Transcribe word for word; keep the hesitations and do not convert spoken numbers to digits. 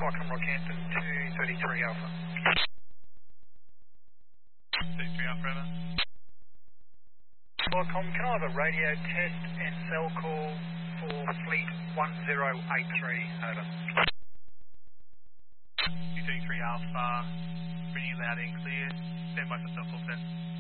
Qualcomm Rockhampton two thirty-three Alpha. thirty-three Alpha, over. Qualcomm, can I have a radio test and cell call for Fleet one zero eight three, over. two thirty-three Alpha, bringing you loud and clear. Stand by for cell call, sir.